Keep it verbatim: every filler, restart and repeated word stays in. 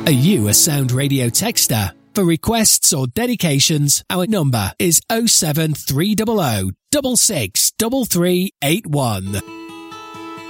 Are you a Sound Radio texter? For requests or dedications, our number is oh seven three hundred, six six three three eight one.